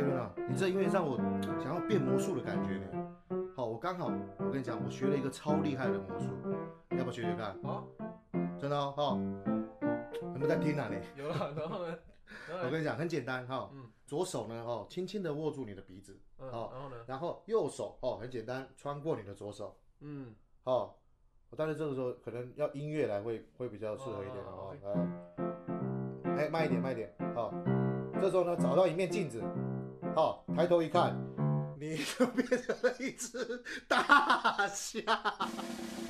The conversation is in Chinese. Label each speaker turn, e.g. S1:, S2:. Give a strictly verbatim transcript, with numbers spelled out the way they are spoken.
S1: 杰伦啊，你这音乐让我想要变魔术的感觉呢。好，我刚好，我跟你讲，我学了一个超厉害的魔术，你要不要学学看？
S2: 啊，
S1: 真的哦，哈，有没有在听啊你？
S2: 有了，然后呢？然后呢
S1: 我跟你讲，很简单哈，
S2: 嗯
S1: 左手呢，哦，轻轻的握住你的鼻子，
S2: 嗯，
S1: 好，
S2: 然后呢？
S1: 然后右手哦，很简单，穿过你的左手，
S2: 嗯，
S1: 好，但是这个时候可能要音乐来会会比较适合一点
S2: 哦
S1: 哦，来，哎，慢一点，慢一点，好，这时候呢，找到一面镜子，好，抬头一看，你就变成了一只大象。